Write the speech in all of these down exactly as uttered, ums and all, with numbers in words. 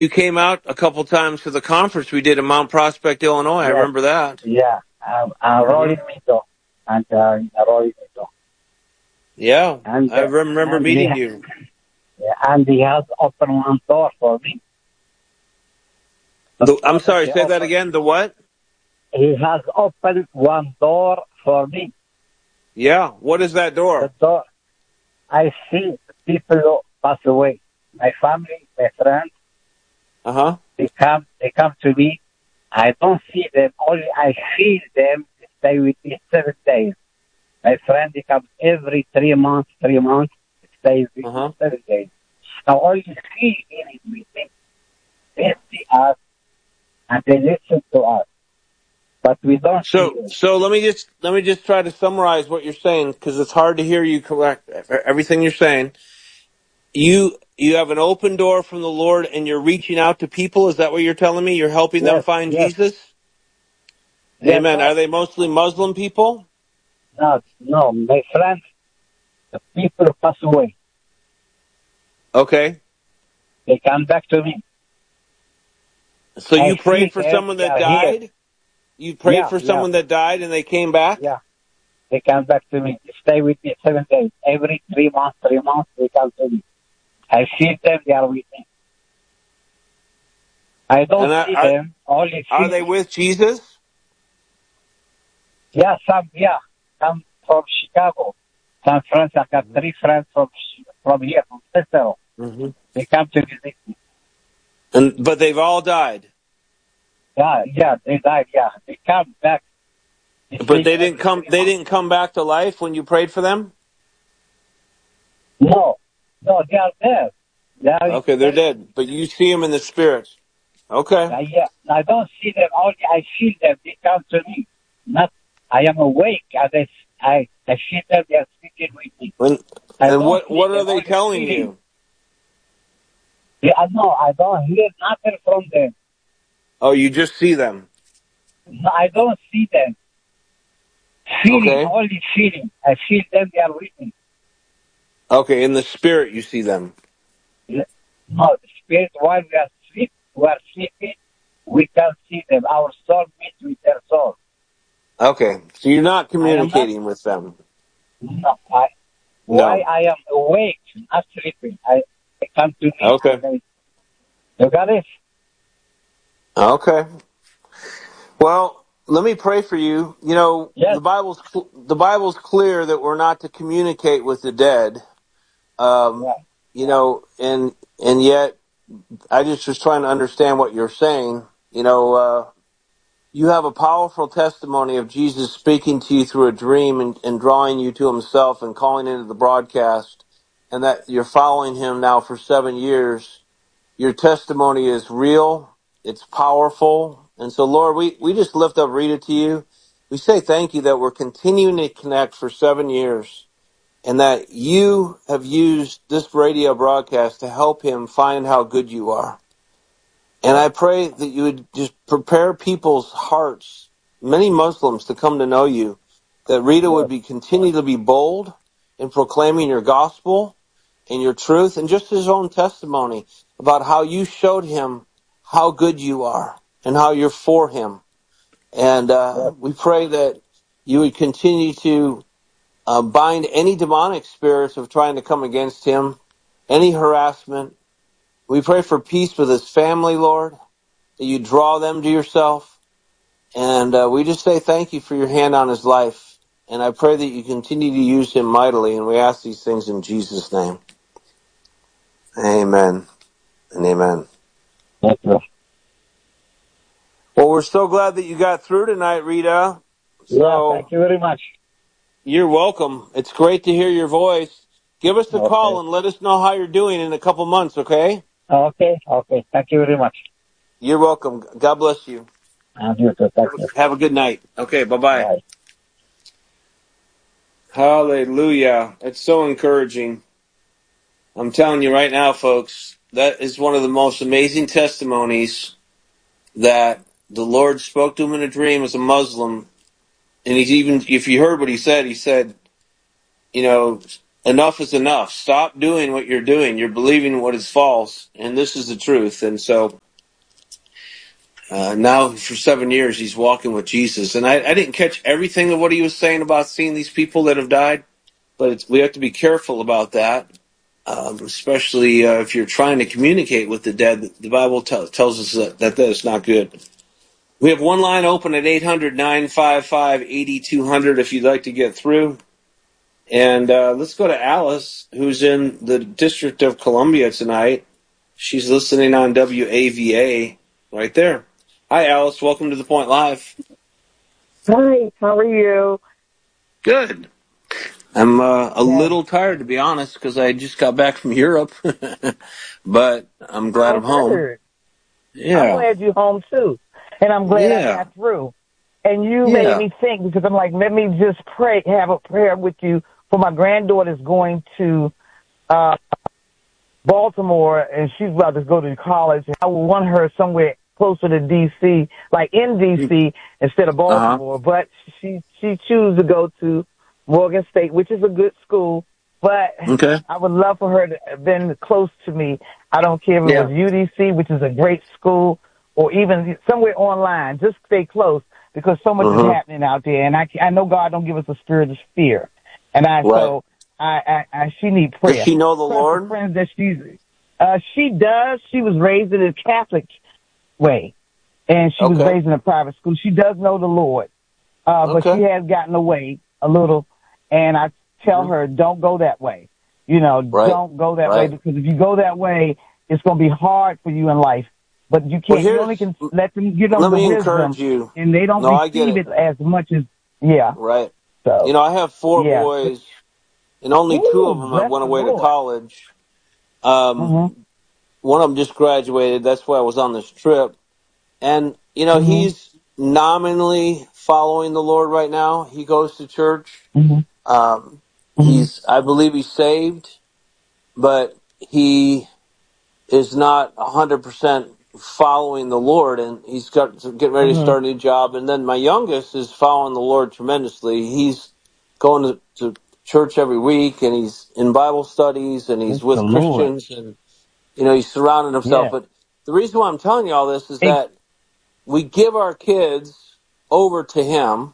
You came out a couple times to the conference we did in Mount Prospect, Illinois. I Yes. remember that. Yeah. Um, uh, Rolling Meadow. And uh, Rolling Meadow. Yeah, And, I uh, remember and meeting he, you. yeah, and he has opened one door for me. The The, I'm door that sorry, he say that opened, again. The what? he has opened one door for me. Yeah. What is that The door? door, I see people pass away. My family, my friends, Uh huh. they come, they come to me. I don't see them, only I feel them stay with me seven days. My friend, he comes every three months, three months, stays with Uh me huh. seven days. Now only feel in it with me. They see us and they listen to us, but we don't see So, them. so let me just let me just try to summarize what you're saying because it's hard to hear you correct everything you're saying. You you have an open door from the Lord, and you're reaching out to people. Is that what you're telling me? You're helping them Yes, find yes, Jesus. yes, Amen. Are sir. they mostly Muslim people? No, no, my friends, the people pass away. Okay. They come back to me. So I you feel prayed for them. someone They that are here. died. You prayed Yeah, for yeah, someone that died, and they came back. yeah. They come back to me. They stay with me seven days. Every three months, three months, they come to me. I feel them. They are with me. I don't And are see are, them. Only are feel they them. with Jesus? Yeah, some, yeah. Some from Chicago. Some friends. I got three friends from from here, from Cicero. Mm-hmm. They come to visit me. And but they've all died. Yeah, yeah. They died. Yeah, they come back. They But sleep they didn't every come. three They months. didn't come back to life when you prayed for them. No, no, they are there. They are in Okay, they're spirit. dead. But you see them in the spirit. Okay. Uh, yeah, I don't see them. Only I feel them. They come to me. Not, I am awake. And I, I, I feel them. They are speaking with me. And I and don't what see what are them. they Only telling feeling. you? Yeah, no, I don't hear nothing from them. Oh, you just see them. No, I don't see them. Feeling, Okay. only feeling. I feel them. They are with me. Okay, in the spirit you see them. Yeah. No, the spirit. While we are sleep, we are sleeping. We can see them. Our soul meets with their soul. Okay, so you're not I am not. communicating with them. No, I, why No. I am awake, not sleeping. I, they come to me and Okay. they, you got it? Okay. Well, let me pray for you. You know, Yes, the Bible's cl- the Bible's clear that we're not to communicate with the dead. Um, yeah, you know, and and yet I just was trying to understand what you're saying. You know, uh, you have a powerful testimony of Jesus speaking to you through a dream and, and drawing you to himself and calling into the broadcast, and that you're following him now for seven years. Your testimony is real. It's powerful. And so, Lord, we, we just lift up Rita to you. We say thank you that we're continuing to connect for seven years and that you have used this radio broadcast to help him find how good you are. And yes, I pray that you would just prepare people's hearts, many Muslims, to come to know you, that Rita would yes, be continue to be bold in proclaiming your gospel and your truth, and just his own testimony about how you showed him how good you are and how you're for him. And uh, yes, we pray that you would continue to uh, bind any demonic spirits of trying to come against him, any harassment. We pray for peace with his family, Lord, that you draw them to yourself. And uh, we just say thank you for your hand on his life. And I pray that you continue to use him mightily. And we ask these things in Jesus' name. Amen and amen. thank you. Well, we're so glad that you got through tonight, Rita. Yeah, thank So you very much. you're welcome. It's great to hear your voice. Give us a call Okay, and let us know how you're doing in a couple months, okay? okay, okay. Thank you very much. You're welcome. God bless you. And you too. Thank you. Have a good night. Okay, bye-bye. Bye. Hallelujah. It's so encouraging. I'm telling you right now, folks, that is one of the most amazing testimonies that the Lord spoke to him in a dream as a Muslim. And he's even, if you heard what he said, he said, you know, enough is enough. Stop doing what you're doing. You're believing what is false, and this is the truth. And so uh, now for seven years he's walking with Jesus. And I, I didn't catch everything of what he was saying about seeing these people that have died, but it's, we have to be careful about that, um, especially uh, if you're trying to communicate with the dead. The Bible t- tells us that, that that is not good. We have one line open at eight hundred, nine five five, eight two zero zero if you'd like to get through. And uh, let's go to Alice, who's in the District of Columbia tonight. She's listening on W A V A right there. Hi, Alice. Welcome to The Point Live. Hi, how are you? Good. I'm uh, a little tired, to be honest, because I just got back from Europe. But I'm glad I I'm home. heard. Yeah. I'm glad you're home, too. And I'm glad Yeah. I got through. And you Yeah. made me think, because I'm like, let me just pray, have a prayer with you for my granddaughter's going to uh, Baltimore, and she's about to go to college. I want her somewhere closer to D C, like in D C instead of Baltimore. Uh-huh. But she she chooses to go to Morgan State, which is a good school. But Okay. I would love for her to have been close to me. I don't care if it Yeah. was U D C, which is a great school, or even somewhere online. Just stay close because so much Uh-huh. is happening out there. And I, I know God don't give us a spirit of fear. And I, Right. so I, I, I, she need prayer. Does she know the Plus, Lord? the friends that she's, uh, she does. She was raised in a Catholic way, and she was Okay. raised in a private school. She does know the Lord, uh, but Okay. she has gotten away a little. And I tell Mhm. her, don't go that way. You know, Right. don't go that way Right. because if you go that way, it's going to be hard for you in life. But you Well, can't. You only here's, can let them give them let the me wisdom, encourage you. and they don't No, I get receive it. it as much as yeah. Right. So You know, I have four yeah. boys, and only two Ooh, of them have bless went the away to Lord. college. Um, Mhm. one of them just graduated. That's why I was on this trip. And, you know, Mhm. he's nominally following the Lord right now. He goes to church. Mhm. Um, Mhm. he's, I believe he's saved, but he is not one hundred percent following the Lord, and he's got to get ready to Mhm. start a new job. And then my youngest is following the Lord tremendously. He's going to, to church every week, and he's in Bible studies, and he's Bless the with Lord. Christians, and, you know, he's surrounding himself. Yeah. But the reason why I'm telling you all this is Hey. that we give our kids over to him,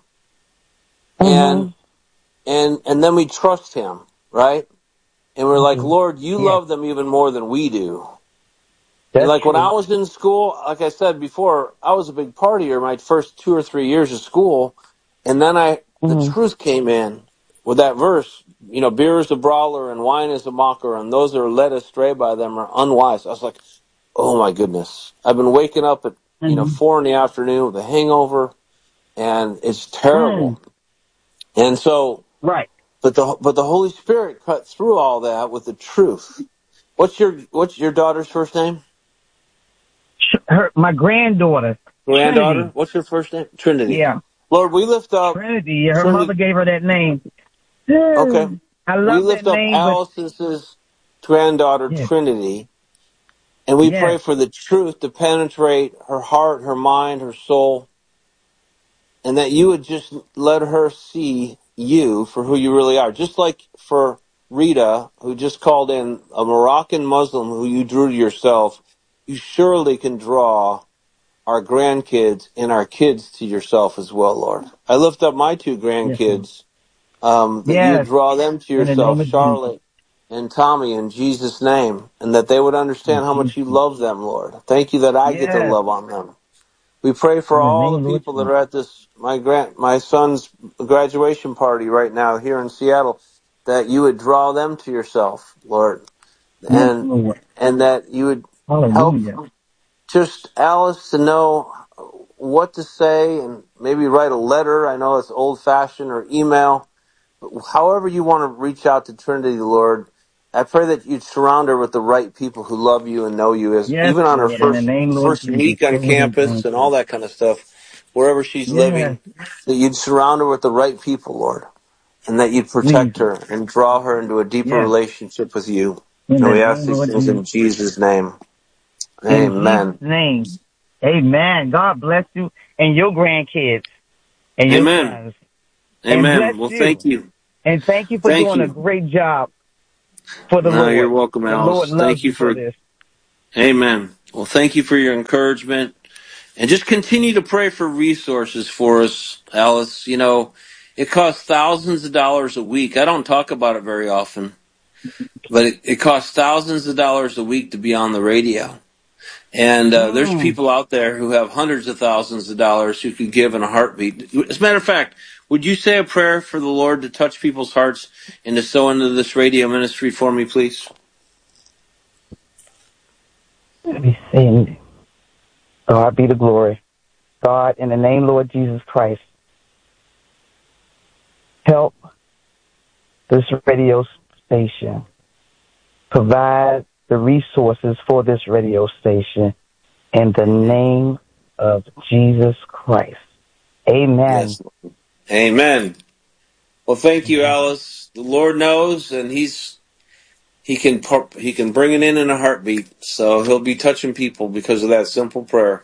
and Mhm. and and then we trust him, right? And we're like, Mhm. Lord, you Yeah. love them even more than we do. And That's like when I true. was in school, like I said before, I was a big partier my first two or three years of school, and then I the Mhm. truth came in with that verse. You know, beer is a brawler and wine is a mocker, and those that are led astray by them are unwise. I was like, oh my goodness, I've been waking up at you know Mhm. four in the afternoon with a hangover, and it's Mm. terrible. And so, Right. but the but the Holy Spirit cut through all that with the truth. What's your what's your daughter's first name? Her, my granddaughter, Granddaughter? Trinity. What's your first name? Trinity. Yeah. Lord, we lift up Trinity. Yeah, her mother Trinity. gave her that name. Okay. I We love that lift up name, but Alice's granddaughter, yes, Trinity, and we pray yes. for the truth to penetrate her heart, her mind, her soul, and that you would just let her see you for who you really are. Just like for Rita, who just called in, a Moroccan Muslim who you drew to yourself, you surely can draw our grandkids and our kids to yourself as well, Lord. I lift up my two Yes, Lord. grandkids, um, that you would Yes, draw them to in the name yourself, of Jesus. Charlotte and Tommy, in Jesus' name, and that they would In understand how much you Jesus. love them, Lord. Thank you that I get to Yes, love on them. We pray for in the all the name of Lord people that Jesus. are at this, my grand, my son's graduation party right now here in Seattle, that you would draw them to yourself, Lord, Yes, and, Lord. and that you would help Hallelujah. just Alice to know what to say and maybe write a letter. I know it's old fashioned, or email. But however you want to reach out to Trinity, Lord, I pray that you'd surround her with the right people who love you and know you, as Yes, even on her Lord, in the first name of Lord first Jesus. week on Cover them campus and all grandkids. that kind of stuff, wherever she's Yes, living, that you'd surround her with the right people, Lord, and that you'd protect Jesus. her and draw her into a deeper Yes, relationship with you. in And the we ask name of these Lord things Jesus. in Jesus' name. In Jesus' Amen. name. Amen. God bless you and your grandkids and your Amen. sons. And bless Amen. Well, you. thank you. And thank you for Thank doing a you. great job for the No, you're Lord. welcome, The Lord Alice. loves Thank you you for for, this. amen. Well, thank you for your encouragement. And just continue to pray for resources for us, Alice. You know, it costs thousands of dollars a week. I don't talk about it very often, but it, it costs thousands of dollars a week to be on the radio. And uh, there's Mm. people out there who have hundreds of thousands of dollars who could give in a heartbeat. As a matter of fact, would you say a prayer for the Lord to touch people's hearts and to sow into this radio ministry for me, please? Let me sing. God be the glory. God, in the name, Lord Jesus Christ, help this radio station. Provide the resources for this radio station in the name of Jesus Christ. Amen. Yes. Amen. Well, thank you, Alice. The Lord knows, and He's He can He can bring it in in a heartbeat. So He'll be touching people because of that simple prayer.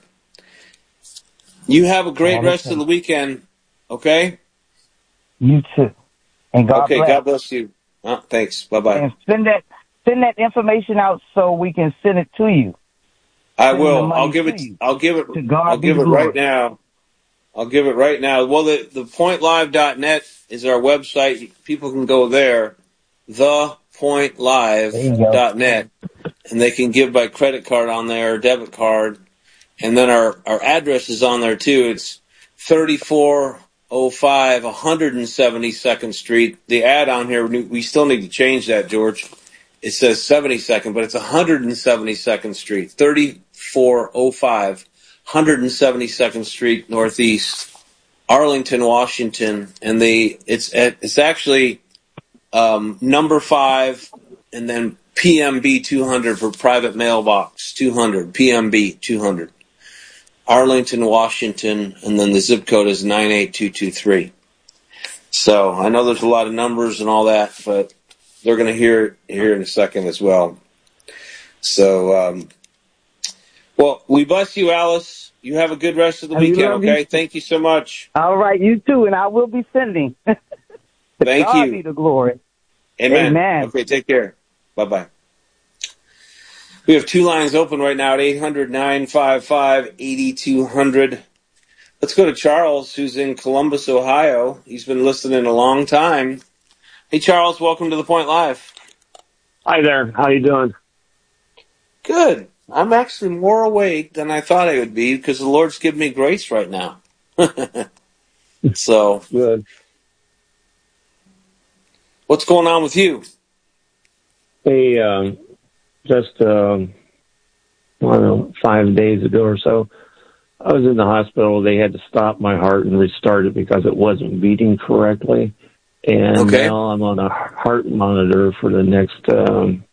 You have a great rest of the weekend. Okay. You too. And God okay. bless. God bless you. Oh, thanks. Bye bye. And send that send that information out so we can send it to you. I Send the will. money I'll give to it. you. I'll give it. To God I'll be give the it right glory. now. I'll give it right now. Well, the the point live dot net is our website. People can go there, the point live dot net, and they can give by credit card on there or debit card. And then our, our address is on there too. It's thirty-four oh five one hundred seventy-second Street. The ad on here, we still need to change that, George. It says seventy-second, but it's one hundred seventy-second Street. thirty-four oh five one hundred seventy-second Street Northeast, Arlington, Washington. And the it's it's actually um, number five and then P M B two hundred for private mailbox two hundred, P M B two hundred. Arlington, Washington, and then the zip code is nine eight two two three. So I know there's a lot of numbers and all that, but they're going to hear it here in a second as well. So, um, well, we bless you, Alice. You have a good rest of the weekend, okay? You. Thank you so much. All right, you too, and I will be sending. Thank God you. be the glory. Amen. Amen. Okay, take care. Bye-bye. We have two lines open right now at eight hundred nine five five eight two hundred. Let's go to Charles, who's in Columbus, Ohio. He's been listening a long time. Hey, Charles, welcome to The Point Live. Hi there. How you doing? Good. I'm actually more awake than I thought I would be because the Lord's given me grace right now. So, good. What's going on with you? Hey, um, just um, I don't know, five days ago or so, I was in the hospital. They had to stop my heart and restart it because it wasn't beating correctly. And okay. now I'm on a heart monitor for the next um,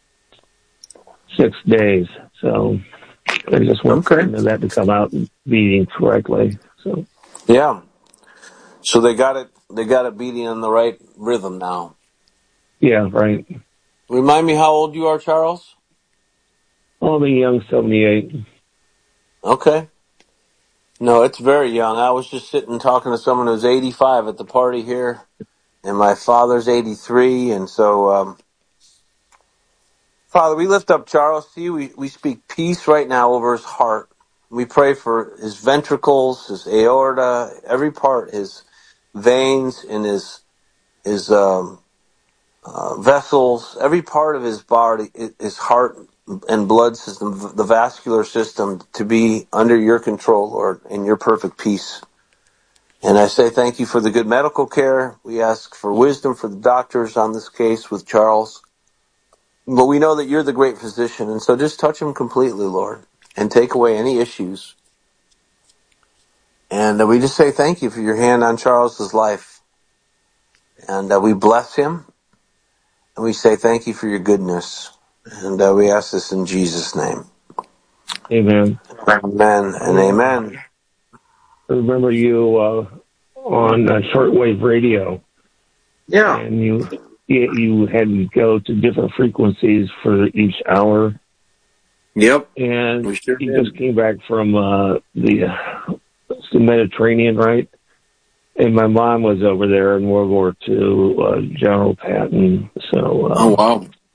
six days. So I just want okay. that to come out beating correctly. So yeah. So they got it. They got it beating in the right rhythm now. Yeah, right. Remind me how old you are, Charles? I'm a young seventy-eight. Okay. No, it's very young. I was just sitting talking to someone who's eighty-five at the party here, and my father's eighty-three, and so, um, Father, we lift up Charles to you. We, we speak peace right now over his heart. We pray for his ventricles, his aorta, every part, his veins and his his um, uh, vessels, every part of his body, his heart and blood system, the vascular system, to be under your control, Lord, in your perfect peace. And I say thank you for the good medical care. We ask for wisdom for the doctors on this case with Charles. But we know that you're the great physician, and so just touch him completely, Lord, and take away any issues. And uh, we just say thank you for your hand on Charles's life. And uh, we bless him, and we say thank you for your goodness. And uh, we ask this in Jesus' name. Amen. Amen and amen. I remember you uh, on uh, shortwave radio. Yeah. And you you had to go to different frequencies for each hour. Yep. And we sure you did. just came back from uh, the, uh, the Mediterranean, right? And my mom was over there in World War Two, uh, General Patton. So, uh, oh, wow.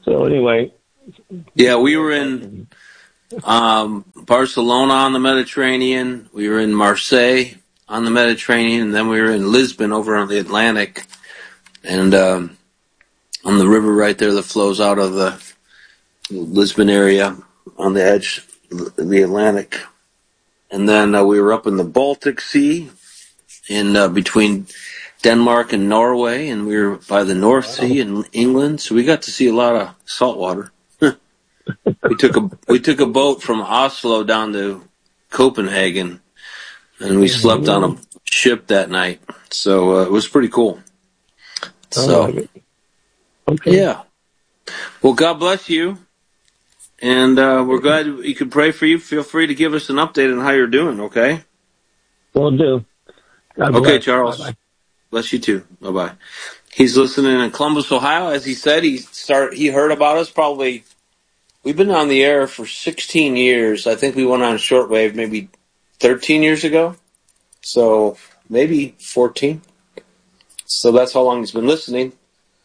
So anyway. Yeah, we were in um, Barcelona on the Mediterranean. We were in Marseille on the Mediterranean, and then we were in Lisbon over on the Atlantic, and um, on the river right there that flows out of the Lisbon area on the edge of the Atlantic. And then uh, we were up in the Baltic Sea, in uh, between Denmark and Norway, and we were by the North Wow. Sea in England, so we got to see a lot of salt water. we took a we took a boat from Oslo down to Copenhagen, and we slept on a ship that night. So uh, it was pretty cool. So, like it. Okay. Yeah. Well, God bless you, and uh, we're glad we could pray for you. Feel free to give us an update on how you're doing. Okay. Will do. God Okay, bless. Charles. Bye-bye. Bless you too. Bye bye. He's listening in Columbus, Ohio. As he said, he start he heard about us probably. We've been on the air for sixteen years. I think we went on shortwave maybe thirteen years ago. So maybe fourteen. So that's how long he's been listening.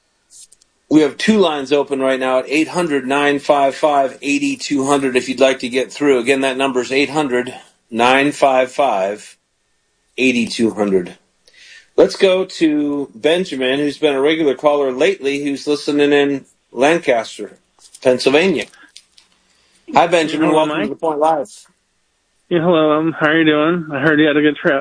We have two lines open right now at eight hundred, nine five five, eight two zero zero if you'd like to get through. Again, that number is eight hundred, nine five five, eight two zero zero. Let's go to Benjamin, who's been a regular caller lately, who's listening in Lancaster, Pennsylvania. Hi, Benjamin. Hello, Welcome Mike. to The Point Live. Yeah, hello. Um, how are you doing? I heard you had a good trip.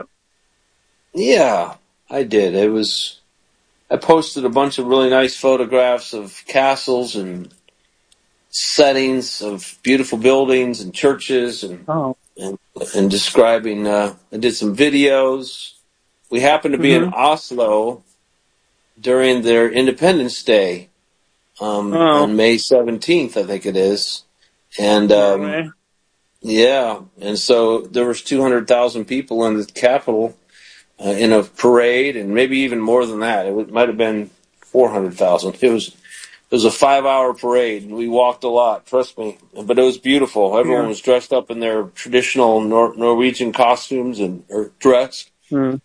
Yeah, I did. It was. I posted a bunch of really nice photographs of castles and settings of beautiful buildings and churches, and Oh. and, and describing. Uh, I did some videos. We happened to be Mm-hmm. in Oslo during their Independence Day um, Oh. on May seventeenth, I think it is. And um, Norway. yeah, and so there was two hundred thousand people in the Capitol uh, in a parade, and maybe even more than that. It was, might have been four hundred thousand. It was it was a five-hour parade, and we walked a lot, trust me. But it was beautiful. Everyone Yeah. was dressed up in their traditional Nor- Norwegian costumes and or dress. Mm.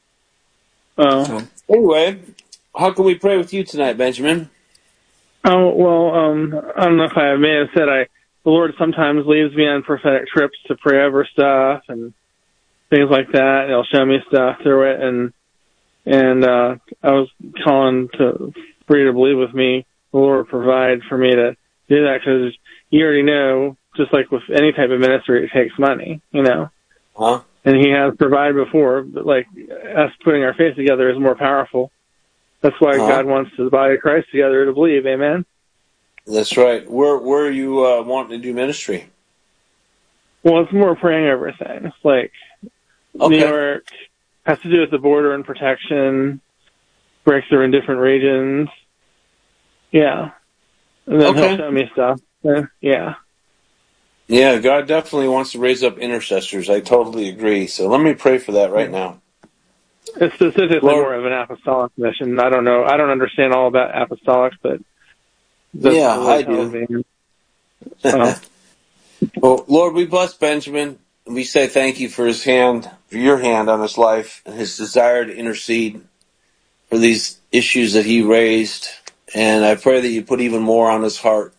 Oh. So, anyway, how can we pray with you tonight, Benjamin? Oh, well, um, I don't know if I may have said I, the Lord sometimes leads me on prophetic trips to pray over stuff and things like that. He'll show me stuff through it, and, and, uh, I was calling to, for you to believe with me, the Lord provide for me to do that, because you already know, just like with any type of ministry, it takes money, you know. Huh? And he has provided before, but like us putting our faith together is more powerful. That's why Uh-huh. God wants the body of Christ together to believe. Amen. That's right. Where where are you uh, wanting to do ministry? Well, it's more praying over things. Like Okay. New York has to do with the border and protection, breakthrough in different regions. Yeah. And then Okay. he'll show me stuff. Uh, yeah. Yeah, God definitely wants to raise up intercessors. I totally agree. So let me pray for that right now. It's specifically Lord- more of an apostolic mission. I don't know. I don't understand all about apostolics, but that's Yeah, what the Lord I tells do. me. Oh. Well, Lord, we bless Benjamin, and we say thank you for his hand, for your hand on his life, and his desire to intercede for these issues that he raised. And I pray that you put even more on his heart.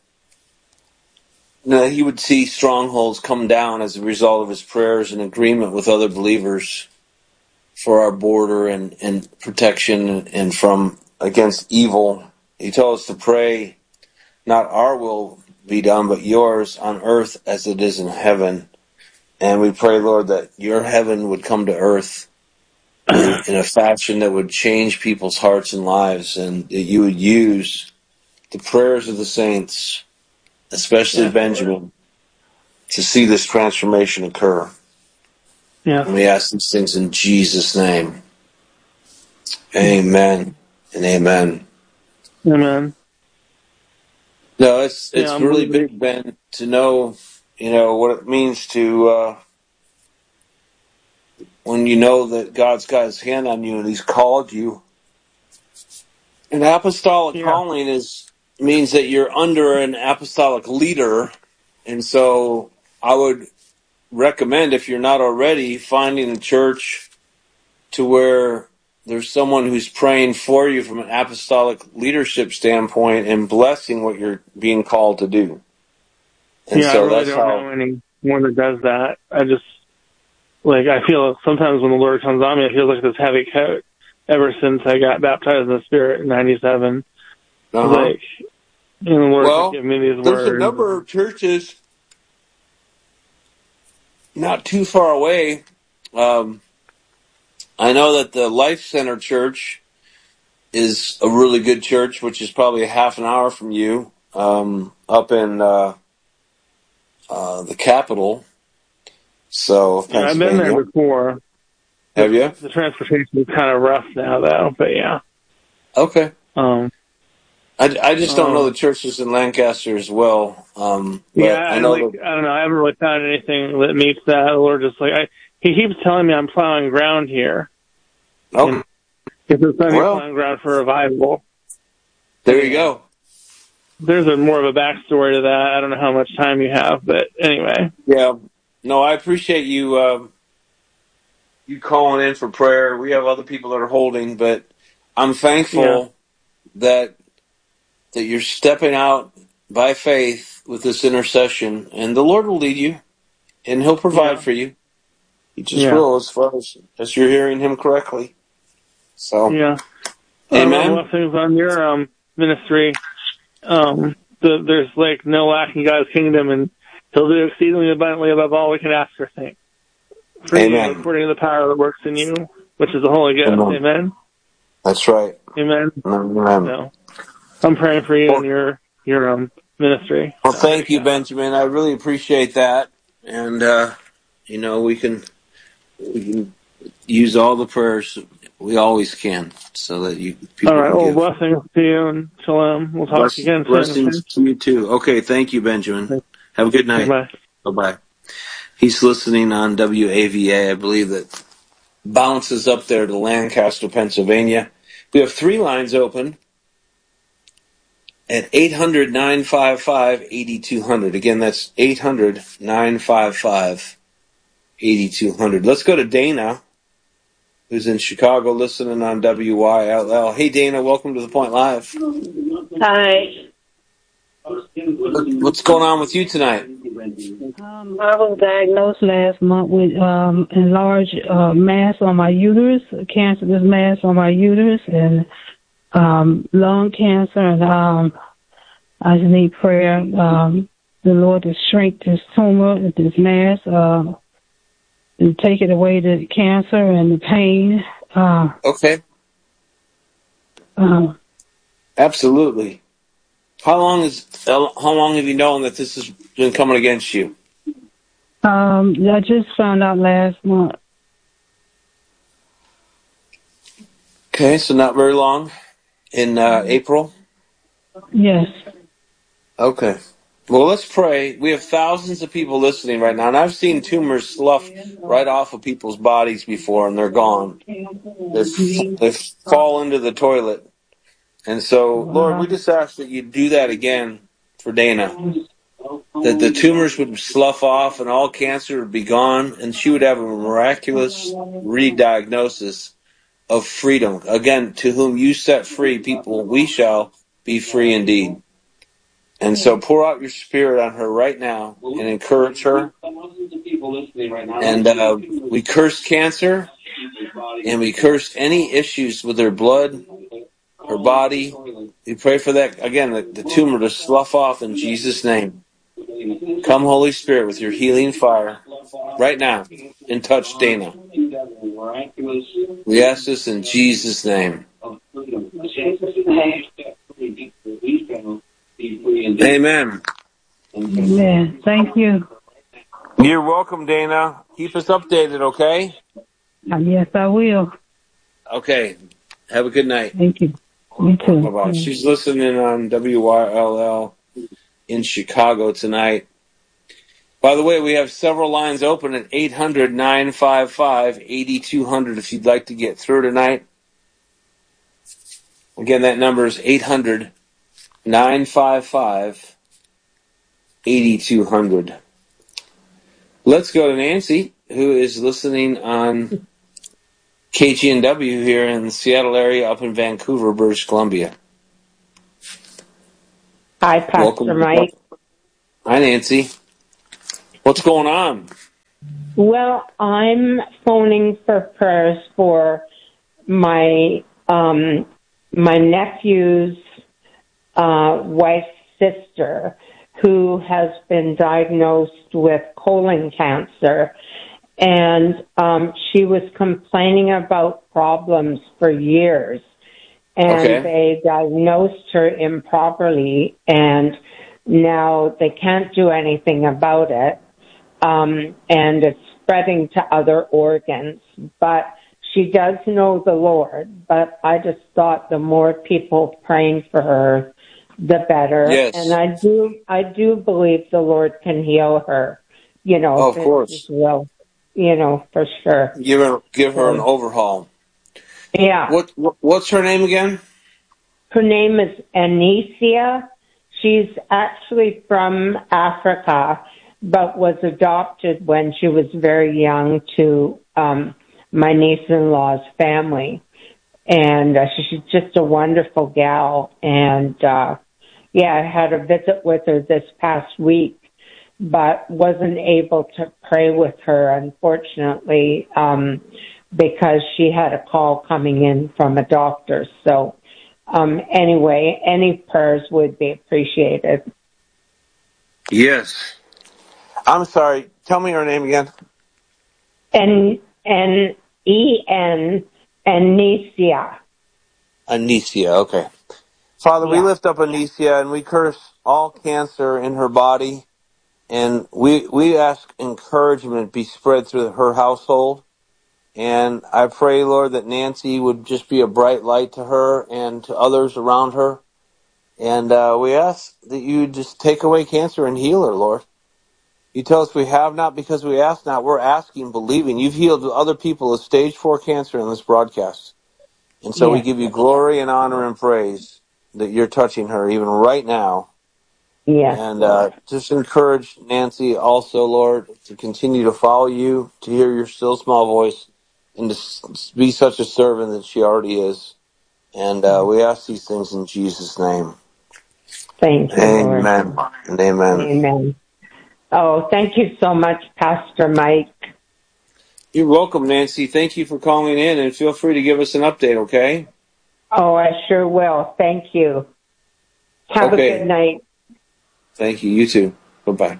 You know, that he would see strongholds come down as a result of his prayers and agreement with other believers for our border and, and protection and from against evil. He told us to pray, not our will be done, but yours on earth as it is in heaven. And we pray, Lord, that your heaven would come to earth in, in a fashion that would change people's hearts and lives, and that you would use the prayers of the saints, especially Yeah. Benjamin, to see this transformation occur. Yeah. And we ask these things in Jesus' name. Amen and amen. Amen. No, it's it's Yeah, I'm really believing. big, Ben, to know, you know, what it means to uh, when you know that God's got his hand on you and he's called you. An apostolic Yeah. calling is means that you're under an apostolic leader, and so I would recommend, if you're not already, finding a church to where there's someone who's praying for you from an apostolic leadership standpoint and blessing what you're being called to do. And yeah, so I really that's don't how, know anyone that does that. I just, like, I feel sometimes when the Lord comes on me, it feels like this heavy coat ever since I got baptized in the Spirit in ninety-seven. uh-huh. Like, and the Lord Well, would give me these there's a words. number of churches not too far away. Um, I know that the Life Center Church is a really good church, which is probably a half an hour from you, um, up in uh, uh, the capital. So, Yeah, I've been there Pennsylvania. before. Have The, you? the transportation is kind of rough now, though, but yeah. Okay. Um, I, I just don't know um, the churches in Lancaster as well, um, yeah, but I I know like, that. I don't know, I haven't really found anything that meets that. The Lord just like, I, he keeps telling me I'm plowing ground here. Okay. And it's a Sunday Well, plowing ground for revival. there Anyway, you go. there's a more of a backstory to that. I don't know how much time you have, but anyway. Yeah. No, I appreciate you uh, you calling in for prayer. We have other people that are holding, but I'm thankful Yeah. that that you're stepping out by faith with this intercession, and the Lord will lead you, and He'll provide Yeah. for you. He just Yeah. will, as far as, as you're hearing Him correctly. So, Yeah. amen. Uh, blessings on your um, ministry. Um, the, there's like no lack in God's kingdom, and He'll do exceedingly abundantly above all we can ask or think. For Amen. you, according to the power that works in you, which is the Holy Ghost. Amen. Amen. That's right. Amen. Amen. So, I'm praying for you Well, and your your um ministry. well, So. thank you, Benjamin. I really appreciate that, and uh, you know we can we can use all the prayers we always can, so that you people All right. can Well, give. blessings to you and shalom. We'll talk Bless, again soon. blessings to you too. Okay, thank you, Benjamin. Okay. Have a good night. Bye. Bye bye. He's listening on W A V A. I believe that bounces up there to Lancaster, Pennsylvania. We have three lines open at eight hundred, nine five five, eight two zero zero. Again, that's eight hundred, nine five five, eight two zero zero. Let's go to Dana, who's in Chicago listening on W Y L L. Hey, Dana, welcome to The Point Live. Hi. What's going on with you tonight? Um, I was diagnosed last month with um, enlarged uh, mass on my uterus, a cancerous mass on my uterus, and um, lung cancer. And um, I just need prayer, um, the Lord to shrink this tumor, this mass, uh, and take it away, the cancer and the pain. Uh, Okay. uh, Absolutely. How long is how long have you known that this has been coming against you? um, I just found out last month. Okay, so not very long. In uh, April? Yes. Okay. Well, let's pray. We have thousands of people listening right now, and I've seen tumors slough right off of people's bodies before, and they're gone. They've, they fall into the toilet. And so, Lord, we just ask that you do that again for Dana. That the tumors would slough off and all cancer would be gone, and she would have a miraculous re-diagnosis of freedom. Again, to whom you set free, people, we shall be free indeed. And so pour out your spirit on her right now and encourage her. And uh, we curse cancer, and we curse any issues with her blood, her body. We pray for that, again, the, the tumor to slough off in Jesus' name. Come, Holy Spirit, with your healing fire right now and touch Dana. We ask this in Jesus' name. Amen. Amen. Thank you. You're welcome, Dana. Keep us updated, okay? Uh, yes, I will. Okay. Have a good night. Thank you. You too. Bye-bye. She's listening on W Y L L in Chicago tonight. By the way, we have several lines open at eight hundred, nine five five, eight two zero zero if you'd like to get through tonight. Again, that number is eight hundred, nine five five, eight two zero zero. Let's go to Nancy, who is listening on K G N W here in the Seattle area, up in Vancouver, British Columbia. Hi, Pastor Welcome. Mike. Hi, Nancy. What's going on? Well, I'm phoning for prayers for my um, my nephew's uh, wife's sister, who has been diagnosed with colon cancer, and um, she was complaining about problems for years, and Okay. they diagnosed her improperly, and now they can't do anything about it, um, and it's spreading to other organs. But she does know the Lord, but I just thought the more people praying for her, the better. And Yes. I do, I do believe the Lord can heal her, you know, Oh, if of it's His course. will, you know, for sure. Give her, give her an So, overhaul. yeah. What, what what's her name again? Her name is Anicia. She's actually from Africa, but was adopted when she was very young to um, my niece-in-law's family. And uh, she's just a wonderful gal. And, uh, yeah, I had a visit with her this past week, but wasn't able to pray with her, unfortunately, um, because she had a call coming in from a doctor. So, um, anyway, any prayers would be appreciated. Yes. I'm sorry. Tell me her name again. N N E N Anicia. Anicia. Okay. Father, we Yeah. lift up Anicia and we curse all cancer in her body, and we we ask encouragement be spread through her household. And I pray, Lord, that Nancy would just be a bright light to her and to others around her. And uh, we ask that you just take away cancer and heal her, Lord. You tell us we have not because we ask not. We're asking, believing. You've healed other people with stage four cancer in this broadcast. And so we Yes. give you glory and honor and praise that you're touching her even right now. Yes. And uh, just encourage Nancy also, Lord, to continue to follow you, to hear your still small voice, and to s- be such a servant that she already is. And uh, we ask these things in Jesus' name. Thank you, Lord. Amen and amen. Amen. Oh, thank you so much, Pastor Mike. You're welcome, Nancy. Thank you for calling in, and feel free to give us an update, okay? Oh, I sure will. Thank you. Have a good Okay. night. Thank you. You too. Bye-bye.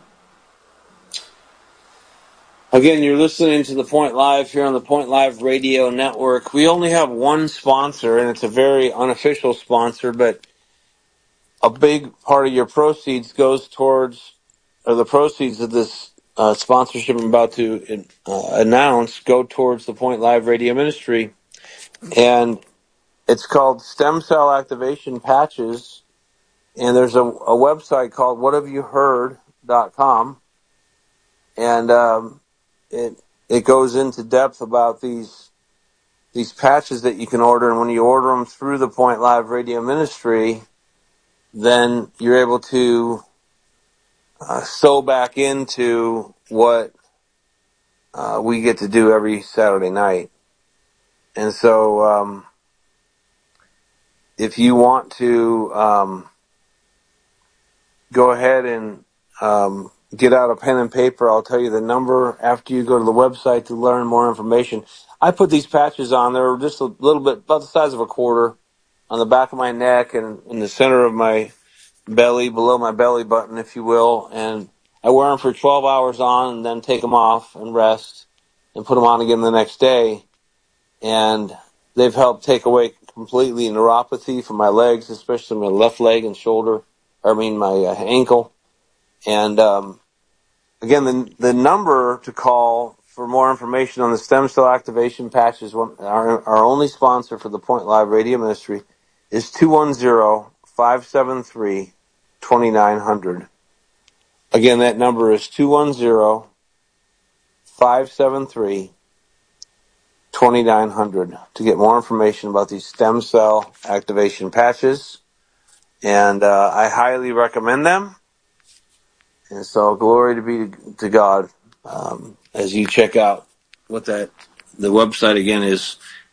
Again, you're listening to The Point Live here on the Point Live Radio Network. We only have one sponsor, and it's a very unofficial sponsor, but a big part of your proceeds goes towards, or the proceeds of this uh, sponsorship I'm about to uh, announce go towards the Point Live Radio Ministry. And it's called Stem Cell Activation Patches. And there's a, a website called what have you heard dot com. And um, it it goes into depth about these these patches that you can order. And when you order them through the Point Live Radio Ministry, then you're able to uh, sew back into what uh, we get to do every Saturday night. And so um, if you want to um, go ahead and um, get out a pen and paper, I'll tell you the number after you go to the website to learn more information. I put these patches on. They're just a little bit, about the size of a quarter, on the back of my neck and in the center of my belly, below my belly button, if you will. And I wear them for twelve hours on and then take them off and rest and put them on again the next day. And they've helped take away completely neuropathy from my legs, especially my left leg and shoulder, or I mean my uh, ankle. And um, again, the the number to call for more information on the stem cell activation patches, our, our only sponsor for the Point Live Radio Ministry, is two one zero, five seven three, two nine zero zero. Again, that number is two one zero, five seven three, two nine zero zero to get more information about these stem cell activation patches. And uh, I highly recommend them. And so glory to be to God um, as you check out what that the website again is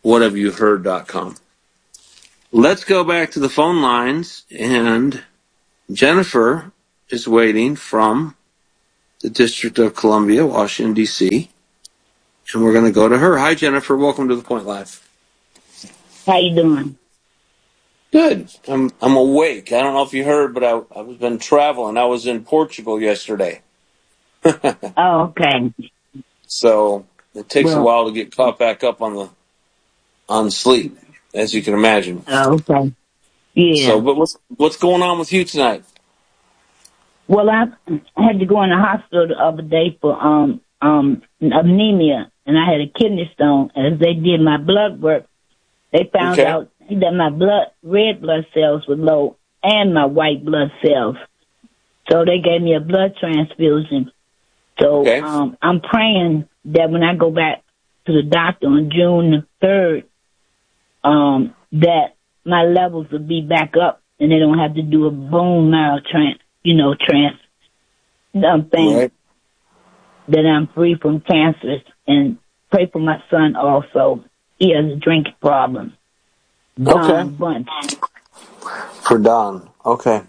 what have you heard dot com. Let's go back to the phone lines, and Jennifer is waiting from the District of Columbia, Washington, D C, and we're going to go to her. Hi, Jennifer. Welcome to The Point Live. How you doing? Good. I'm I'm awake. I don't know if you heard, but I, I've been traveling. I was in Portugal yesterday. Oh, okay. So it takes well, a while to get caught back up on the on sleep, as you can imagine. Oh, okay. Yeah. So, but what's what's going on with you tonight? Well, I had to go in the hospital the other day for um um anemia, and I had a kidney stone. As they did my blood work, they found Okay. out that my blood red blood cells were low and my white blood cells. So they gave me a blood transfusion. So Okay. um, I'm praying that when I go back to the doctor on June the third, um, that my levels will be back up and they don't have to do a bone marrow trans, you know, trans um, thing. Right. That I'm free from cancer, and pray for my son also. He has a drinking problem. Don Okay. Bunch. For Don. Okay.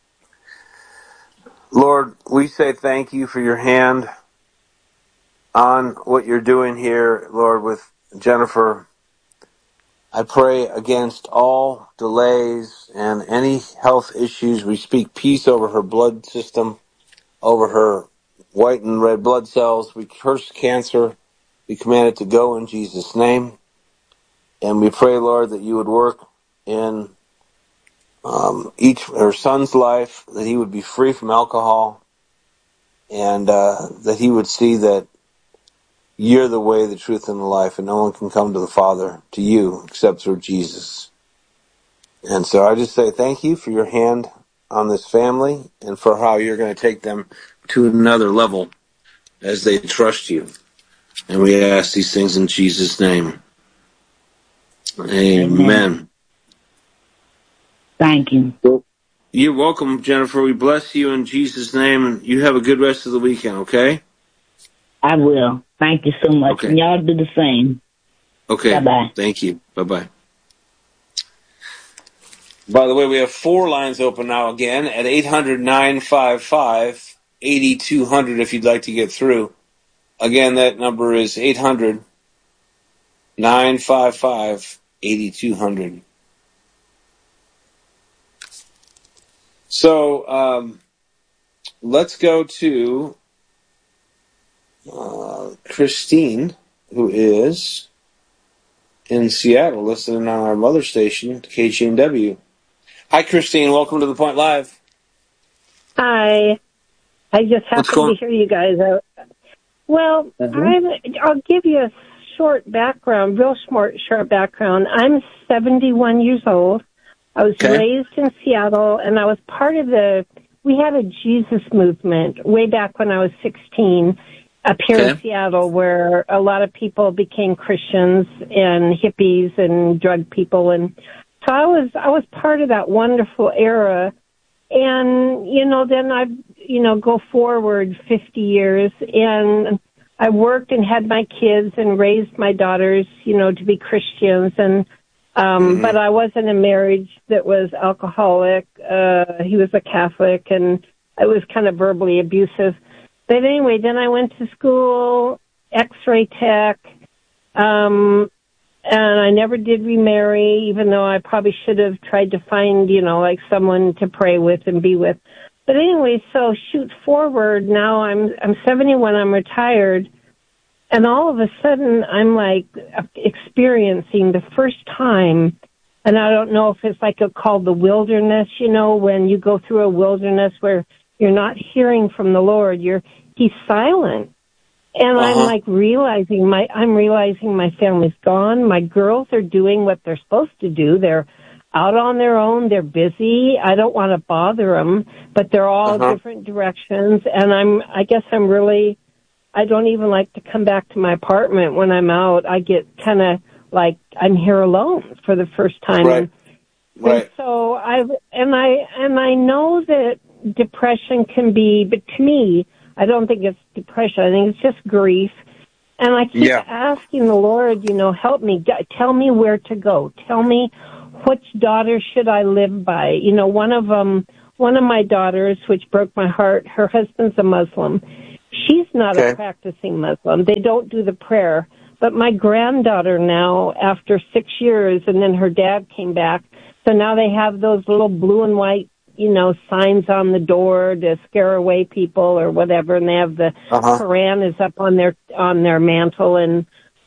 Lord, we say thank you for your hand on what you're doing here, Lord, with Jennifer. I pray against all delays and any health issues. We speak peace over her blood system, over her white and red blood cells. We curse cancer. We command it to go in Jesus' name. And we pray, Lord, that you would work in um, each her son's life, that he would be free from alcohol, and uh, that he would see that you're the way, the truth, and the life, and no one can come to the Father, to you, except through Jesus. And so I just say thank you for your hand on this family and for how you're going to take them to another level as they trust you. And we ask these things in Jesus' name. Amen. Amen. Thank you. Well, you're welcome, Jennifer. We bless you in Jesus' name, and you have a good rest of the weekend, okay? I will. Thank you so much. Okay. And y'all do the same. Okay. Bye-bye. Thank you. Bye-bye. By the way, we have four lines open now again at eight hundred, nine five five, eight two zero zero if you'd like to get through. Again, that number is eight hundred, nine five five, eight two zero zero. So, um, let's go to uh, Christine, who is in Seattle, listening on our mother station, K G N W. Hi, Christine. Welcome to The Point Live. Hi. I just happened to hear you guys out. Well, Mm-hmm. I'm, I'll give you a short background, real short, short background. I'm seventy-one years old. I was Okay. raised in Seattle, and I was part of the, we had a Jesus movement way back when I was sixteen up here Okay. in Seattle, where a lot of people became Christians and hippies and drug people. And so I was, I was part of that wonderful era. And, you know, then I, you know, go forward fifty years, and I worked and had my kids and raised my daughters, you know, to be Christians. And, um, Mhm. but I wasn't a marriage that was alcoholic. Uh, he was a Catholic, and I was kind of verbally abusive. But anyway, then I went to school, X-ray tech, um, and I never did remarry, even though I probably should have tried to find, you know, like someone to pray with and be with. But anyway, so shoot forward. Now I'm I'm seventy-one. I'm retired, and all of a sudden I'm like experiencing the first time. And I don't know if it's like a called the wilderness. You know, when you go through a wilderness where you're not hearing from the Lord, you're He's silent. And Uh-huh. I'm like realizing my, I'm realizing my family's gone. My girls are doing what they're supposed to do. They're out on their own. They're busy. I don't want to bother them, but they're all Uh-huh. different directions. And I'm, I guess I'm really, I don't even like to come back to my apartment when I'm out. I get kind of like I'm here alone for the first time. Right. And, Right. and so I, and I, and I know that depression can be, but to me, I don't think it's depression. I think it's just grief. And I keep Yeah. asking the Lord, you know, help me, tell me where to go. Tell me which daughter should I live by. You know, one of them, one of my daughters, which broke my heart, her husband's a Muslim. She's not Okay. a practicing Muslim. They don't do the prayer. But my granddaughter now, after six years, and then her dad came back, so now they have those little blue and white, you know, signs on the door to scare away people or whatever, and they have the Uh-huh. Quran is up on their on their mantle. And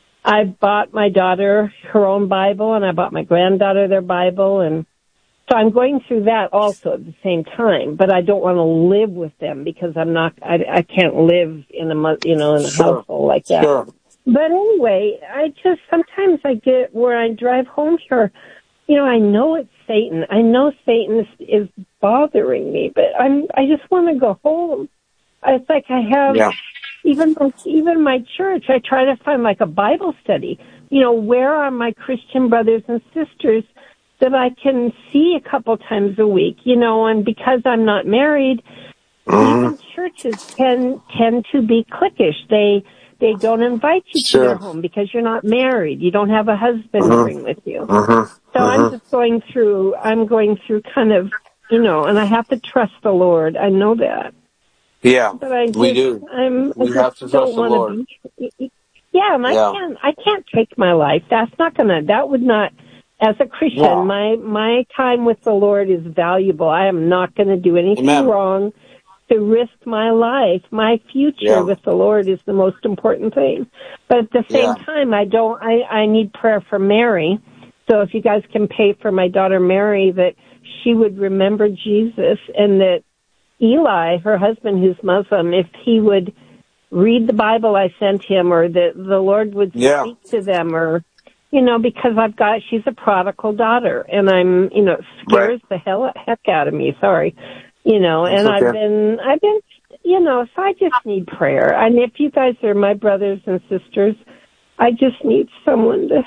I bought my daughter her own Bible, and I bought my granddaughter their Bible, and so I'm going through that also at the same time. But I don't want to live with them because I'm not. I, I can't live in a mu- you know in a Sure. household like that. Sure. But anyway, I just sometimes I get where I drive home here. You know, I know it's Satan. I know Satan is, is bothering me, but I'm. I just want to go home. It's like I have Yeah. even even my church. I try to find like a Bible study. You know, where are my Christian brothers and sisters that I can see a couple times a week? You know, and because I'm not married, Mm-hmm. even churches can tend to be cliquish. They they don't invite you to their Sure. home because you're not married. You don't have a husband Mm-hmm. to bring with you. Mm-hmm. So I'm Mm-hmm. just going through, I'm going through kind of, you know, and I have to trust the Lord. I know that. Yeah, But I we just, do. I'm, I We have just to trust don't the want Lord. to be, yeah, and I Yeah. can't, I can't take my life. That's not gonna, that would not, as a Christian, No. my, my time with the Lord is valuable. I am not gonna do anything Amen. wrong to risk my life. My future Yeah. with the Lord is the most important thing. But at the same Yeah. time, I don't, I, I need prayer for Mary. So if you guys can pay for my daughter Mary, that she would remember Jesus, and that Eli, her husband who's Muslim, if he would read the Bible I sent him, or that the Lord would Yeah. speak to them, or, you know, because I've got, she's a prodigal daughter, and I'm, you know, it scares Right. the hell heck out of me, sorry. You know, It's and I've okay. been, I've been, you know, so I just need prayer. And if you guys are my brothers and sisters, I just need someone to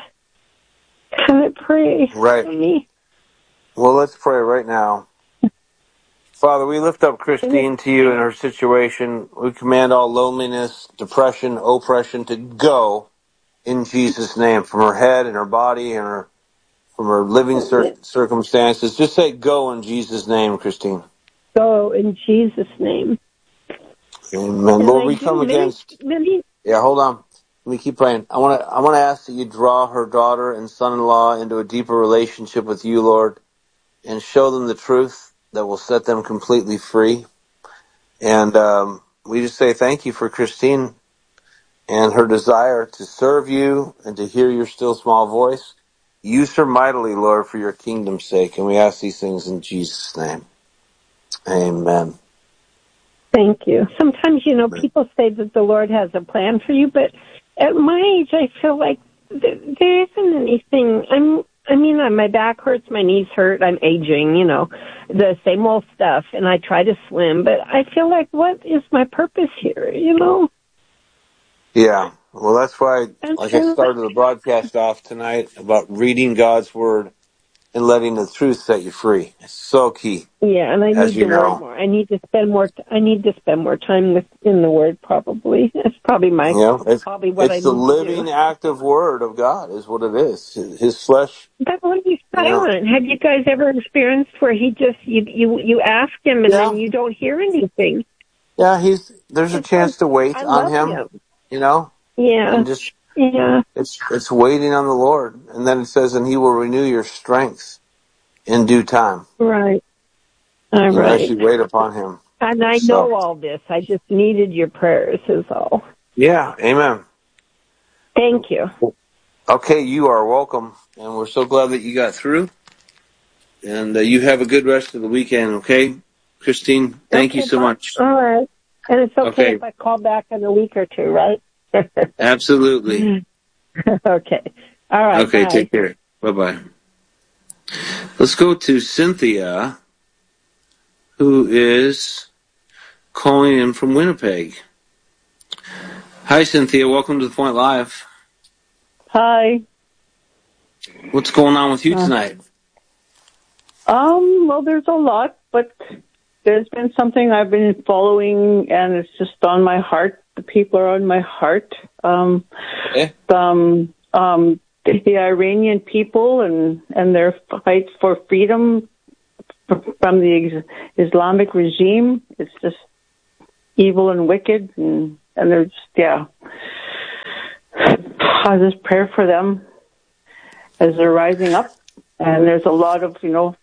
kind of pray Right. for me. Well, let's pray right now. Father, we lift up Christine to you in her situation. We command all loneliness, depression, oppression to go in Jesus' name from her head and her body and her from her living cir- circumstances. Just say go in Jesus' name, Christine. So in Jesus' name. Amen. And Lord, I we do come many, against... many, Yeah, hold on. Let me keep praying. I want to I want to ask that you draw her daughter and son-in-law into a deeper relationship with you, Lord, and show them the truth that will set them completely free. And um, we just say thank you for Christine and her desire to serve you and to hear your still small voice. Use her mightily, Lord, for your kingdom's sake. And we ask these things in Jesus' name. Amen. thank you. Sometimes, you know, people say that the Lord has a plan for you, but at my age, I feel like th- there isn't anything. I'm, I mean, uh, my back hurts, my knees hurt, I'm aging, you know, the same old stuff, and I try to swim, but I feel like, what is my purpose here, you know? Yeah. Well, that's why, And like I so, started the broadcast off tonight about reading God's Word and letting the truth set you free. It's so key, yeah, and I as need you the Word know. more. I need to spend more. T- I need to spend more time with in the Word. Probably that's probably my You know, it's probably what I it's the need to do. living, active Word of God is what it is. His flesh, But when he's you know. silent, have you guys ever experienced where he just you you you ask him and Yeah. then you don't hear anything? Yeah, he's there's a It's like, chance to wait I on love him, him. you know, Yeah, and just yeah, it's it's waiting on the Lord. And then it says, and he will renew your strength in due time. right, all You know, as right. you wait upon him. And I So know all this. I just needed your prayers, is all. yeah, amen. Thank you. Okay, you are welcome, and we're so glad that you got through. And uh, you have a good rest of the weekend, okay, Christine? Thank Okay, you so bye. much. All right. And it's okay Okay, if I call back in a week or two, right? absolutely. Okay. All right. Okay, Bye. take care. Bye-bye. Let's go to Cynthia, who is calling in from Winnipeg. Hi, Cynthia. Welcome to The Point Live. Hi. What's going on with you tonight? Um, well, there's a lot, but there's been something I've been following, and it's just on my heart. The people are on my heart. Um, Eh? um, um, the, the Iranian people and, and their fight for freedom from the Islamic regime. It's just evil and wicked, and, and they're just, yeah. I just pray for them as they're rising up. And there's a lot of, you know,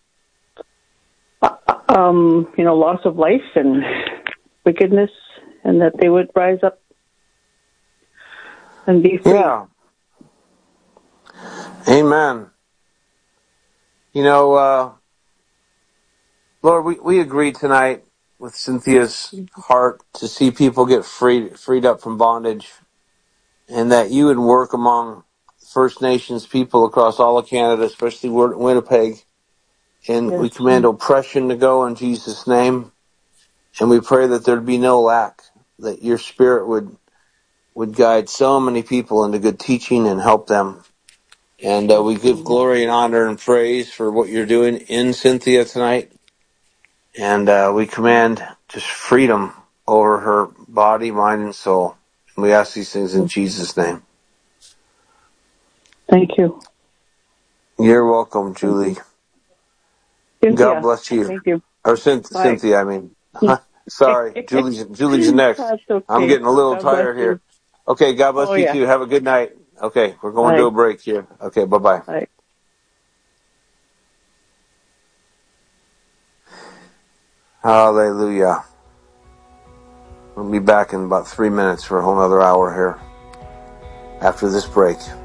um, you know, loss of life and wickedness, and that they would rise up and be free. Yeah. Amen. You know, uh, Lord, we, we agree tonight with Cynthia's heart to see people get freed freed up from bondage, and that you would work among First Nations people across all of Canada, especially Winnipeg. And Yes. we command oppression to go in Jesus' name. And we pray that there'd be no lack, that your spirit would would guide so many people into good teaching and help them. And uh, we give glory and honor and praise for what you're doing in Cynthia tonight. And uh, we command just freedom over her body, mind, and soul. And we ask these things in Jesus' name. Thank you. You're welcome, Julie. Cynthia. God bless you. Thank you. Or Cynth- Bye. Cynthia, I mean. Sorry, Julie's Julie's next. That's okay. I'm getting a little God bless tired you. here. Okay, God bless Oh, you yeah. too. Have a good night. Okay, we're going Bye. to a break here. Okay, bye-bye. Bye. Hallelujah. We'll be back in about three minutes for a whole other hour here after this break.